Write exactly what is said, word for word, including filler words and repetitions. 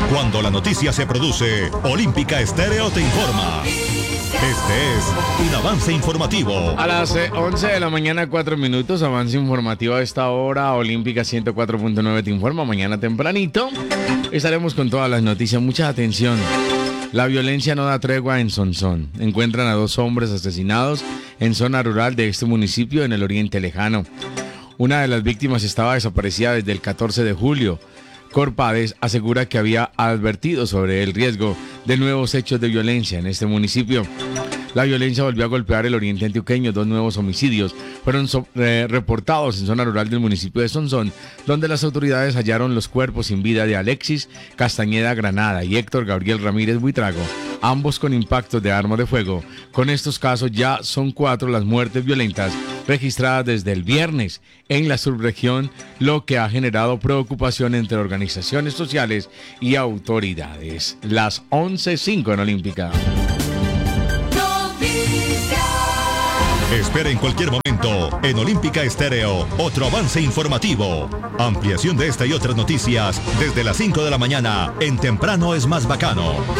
Cuando la noticia se produce, Olímpica Estéreo te informa. Este es un avance informativo. A las eh, once de la mañana, cuatro minutos, avance informativo a esta hora. Olímpica ciento cuatro punto nueve te informa. Mañana tempranito estaremos con todas las noticias. Mucha atención. La violencia no da tregua en Sonsón. Encuentran a dos hombres asesinados en zona rural de este municipio en el oriente lejano. Una de las víctimas estaba desaparecida desde el catorce de julio. Corpades asegura que había advertido sobre el riesgo de nuevos hechos de violencia en este municipio. La violencia volvió a golpear el oriente antioqueño. Dos nuevos homicidios fueron so eh, reportados en zona rural del municipio de Sonsón, donde las autoridades hallaron los cuerpos sin vida de Alexis Castañeda Granada y Héctor Gabriel Ramírez Buitrago, ambos con impactos de arma de fuego. Con estos casos ya son cuatro las muertes violentas registradas desde el viernes en la subregión, lo que ha generado preocupación entre organizaciones sociales y autoridades. Las once cinco en Olímpica. Espera en cualquier momento en Olímpica Estéreo otro avance informativo. Ampliación de esta y otras noticias desde las cinco de la mañana en Temprano es más bacano.